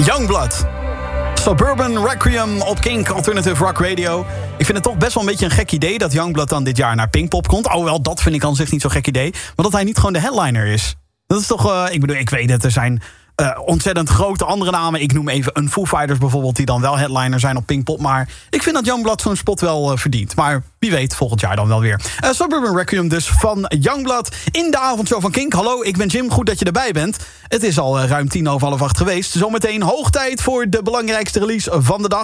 Youngblood. Suburban Requiem op Kink Alternative Rock Radio. Ik vind het toch best wel een beetje een gek idee dat Youngblood dan dit jaar naar Pinkpop komt. Alhoewel, dat vind ik aan zich niet zo'n gek idee. Maar dat hij niet gewoon de headliner is. Dat is toch, ik weet het, er zijn ontzettend grote andere namen. Ik noem even een Foo Fighters bijvoorbeeld, die dan wel headliner zijn op Pinkpop. Maar ik vind dat Youngblood zo'n spot wel verdient. Maar wie weet, volgend jaar dan wel weer. Suburban Requiem dus van Youngblood in de avondshow van Kink. Hallo, ik ben Jim, goed dat je erbij bent. Het is al ruim 7:50 geweest. Zometeen hoog tijd voor de belangrijkste release van de dag.